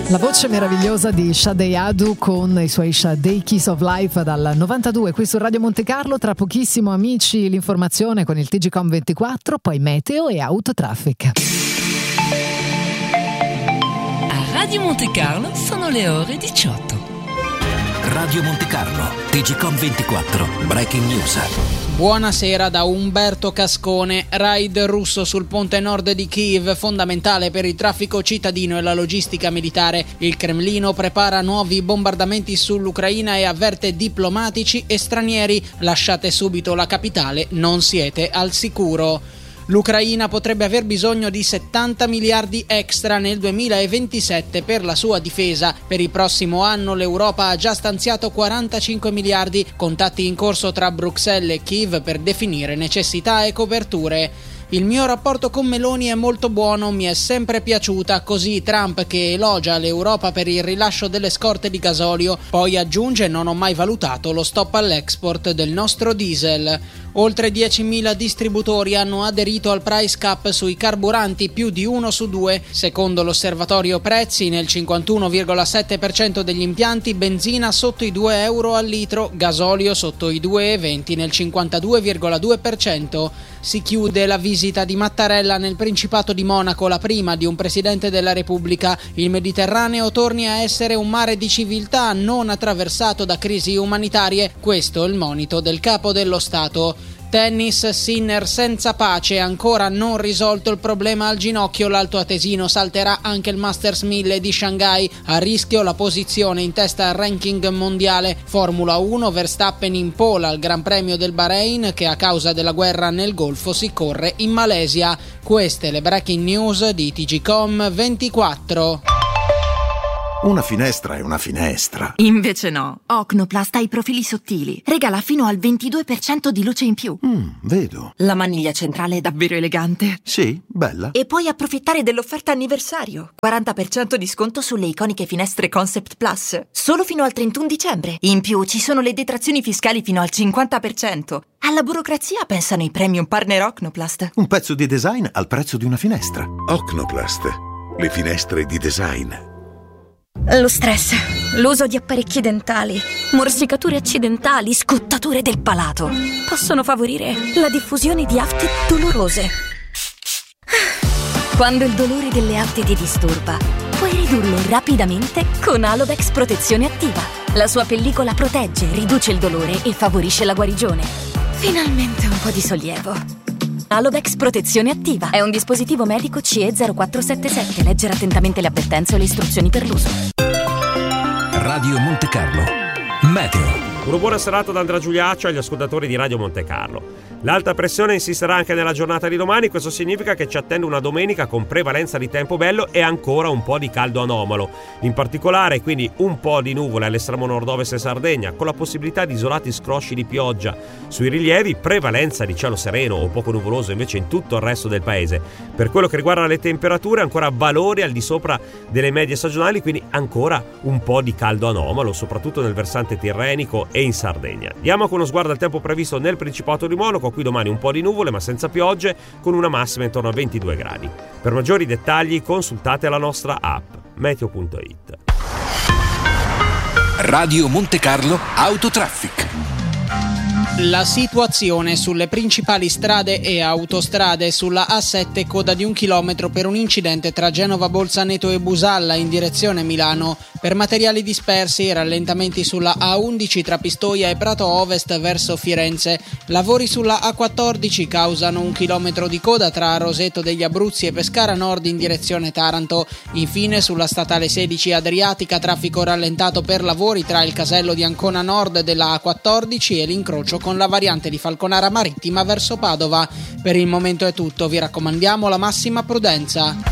La voce meravigliosa di Sade Adu con i suoi Sade Kiss of Life dal 92 qui su Radio Monte Carlo. Tra pochissimo, amici, l'informazione con il TGcom 24, poi meteo e autotraffic. A Radio Monte Carlo sono le ore 18. Radio Monte Carlo, TGcom 24, Breaking News. Buonasera da Umberto Cascone. Raid russo sul ponte nord di Kiev, fondamentale per il traffico cittadino e la logistica militare. Il Cremlino prepara nuovi bombardamenti sull'Ucraina e avverte diplomatici e stranieri: lasciate subito la capitale, non siete al sicuro. L'Ucraina potrebbe aver bisogno di 70 miliardi extra nel 2027 per la sua difesa. Per il prossimo anno l'Europa ha già stanziato 45 miliardi, contatti in corso tra Bruxelles e Kiev per definire necessità e coperture. Il mio rapporto con Meloni è molto buono, mi è sempre piaciuta, così Trump che elogia l'Europa per il rilascio delle scorte di gasolio, poi aggiunge: non ho mai valutato lo stop all'export del nostro diesel. Oltre 10.000 distributori hanno aderito al price cap sui carburanti, più di 1 su 2. Secondo l'osservatorio prezzi, nel 51,7% degli impianti benzina sotto i 2 euro al litro, gasolio sotto i 2,20 nel 52,2%. Si chiude la visita di Mattarella nel Principato di Monaco, la prima di un Presidente della Repubblica. Il Mediterraneo torni a essere un mare di civiltà non attraversato da crisi umanitarie, questo è il monito del Capo dello Stato. Tennis, Sinner senza pace, ancora non risolto il problema al ginocchio, l'altoatesino salterà anche il Masters 1000 di Shanghai, a rischio la posizione in testa al ranking mondiale. Formula 1, Verstappen in pole al Gran Premio del Bahrain, che a causa della guerra nel Golfo si corre in Malesia. Queste le breaking news di TGcom 24. Una finestra è una finestra. Invece no. Ocnoplast ha i profili sottili. Regala fino al 22% di luce in più. Vedo. La maniglia centrale è davvero elegante. Sì, bella. E puoi approfittare dell'offerta anniversario. 40% di sconto sulle iconiche finestre Concept Plus. Solo fino al 31 dicembre. In più ci sono le detrazioni fiscali fino al 50%. Alla burocrazia pensano i premium partner Ocnoplast. Un pezzo di design al prezzo di una finestra. Ocnoplast, le finestre di design. Lo stress, l'uso di apparecchi dentali, morsicature accidentali, scottature del palato possono favorire la diffusione di afte dolorose. Quando il dolore delle afte ti disturba, puoi ridurlo rapidamente con Alodex Protezione Attiva. La sua pellicola protegge, riduce il dolore e favorisce la guarigione. Finalmente un po' di sollievo. Alodex Protezione Attiva è un dispositivo medico CE 0477. Leggere attentamente le avvertenze o le istruzioni per l'uso. Radio Monte Carlo, meteo. Una buona serata da Andrea Giuliaccio agli ascoltatori di Radio Monte Carlo. L'alta pressione insisterà anche nella giornata di domani, questo significa che ci attende una domenica con prevalenza di tempo bello e ancora un po' di caldo anomalo. In particolare quindi un po' di nuvole all'estremo nord-ovest e Sardegna, con la possibilità di isolati scrosci di pioggia. Sui rilievi prevalenza di cielo sereno o poco nuvoloso invece in tutto il resto del paese. Per quello che riguarda le temperature, ancora valori al di sopra delle medie stagionali, quindi ancora un po' di caldo anomalo, soprattutto nel versante tirrenico e in Sardegna. Diamo con uno sguardo al tempo previsto nel Principato di Monaco. Qui domani un po' di nuvole ma senza piogge, con una massima intorno a 22 gradi. Per maggiori dettagli consultate la nostra app meteo.it. Radio Monte Carlo Autotraffic. La situazione sulle principali strade e autostrade: sulla A7 coda di 1 chilometro per un incidente tra Genova Bolzaneto e Busalla in direzione Milano. Per materiali dispersi, rallentamenti sulla A11 tra Pistoia e Prato Ovest verso Firenze. Lavori sulla A14 causano 1 chilometro di coda tra Roseto degli Abruzzi e Pescara Nord in direzione Taranto. Infine sulla statale 16 Adriatica traffico rallentato per lavori tra il casello di Ancona Nord della A14 e l'incrocio con la variante di Falconara Marittima verso Padova. Per il momento è tutto, vi raccomandiamo la massima prudenza.